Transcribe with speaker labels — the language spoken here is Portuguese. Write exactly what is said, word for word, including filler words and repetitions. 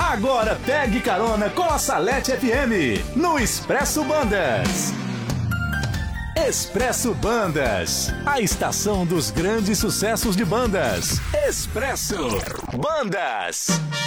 Speaker 1: Agora pegue carona com a Salete F M no Expresso Bandas. Expresso Bandas, a estação dos grandes sucessos de bandas. Expresso Bandas.